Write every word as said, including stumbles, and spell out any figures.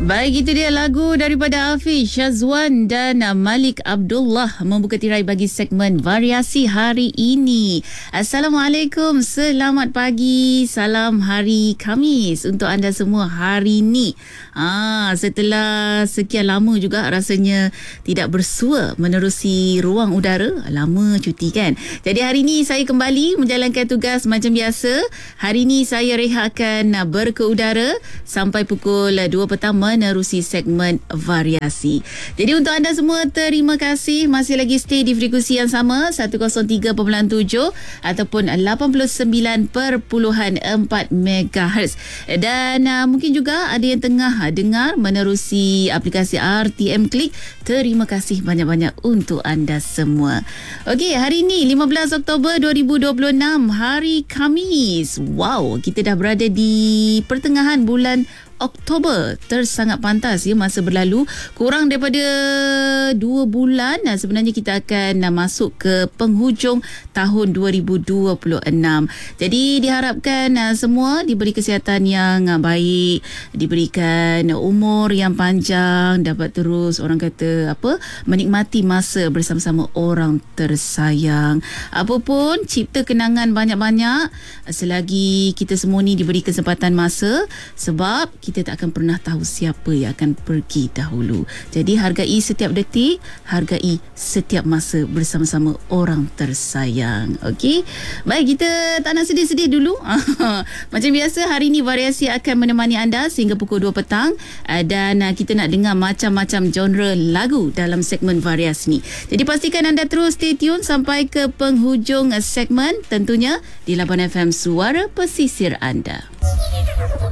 Baik, itu dia lagu daripada Hafiz Syazwan dan Malik Abdullah membuka tirai bagi segmen variasi hari ini. Assalamualaikum, selamat pagi, salam hari Khamis untuk anda semua hari ini. Ah, setelah sekian lama juga rasanya tidak bersua menerusi ruang udara, lama cuti kan. Jadi hari ini saya kembali menjalankan tugas macam biasa. Hari ini saya rehatkan berke udara sampai pukul dua petang menerusi segmen variasi. Jadi untuk anda semua, terima kasih masih lagi stay di frekuensi yang sama seratus tiga perpuluhan tujuh ataupun lapan puluh sembilan perpuluhan empat megahertz. Dan uh, mungkin juga ada yang tengah dengar menerusi aplikasi R T M Click. Terima kasih banyak-banyak untuk anda semua. Okey, hari ini lima belas Oktober dua ribu dua puluh enam, hari Khamis. Wow, kita dah berada di pertengahan bulan Oktober. Tersangat pantas ya, masa berlalu. Kurang daripada dua bulan nah, sebenarnya kita akan nah, masuk ke penghujung tahun dua ribu dua puluh enam. Jadi diharapkan nah, semua diberi kesihatan yang nah, baik, diberikan umur yang panjang, dapat terus orang kata apa menikmati masa bersama-sama orang tersayang. Apapun, cipta kenangan banyak-banyak selagi kita semua ni diberi kesempatan masa, sebab kita tak akan pernah tahu siapa yang akan pergi dahulu. Jadi hargai setiap detik, hargai setiap masa bersama-sama orang tersayang. Okey? Baik, kita tak nak sedih-sedih dulu. Macam biasa, hari ini variasi akan menemani anda sehingga pukul dua petang dan kita nak dengar macam-macam genre lagu dalam segmen variasi ni. Jadi pastikan anda terus stay tune sampai ke penghujung segmen, tentunya di Lapan F M, suara pesisir anda.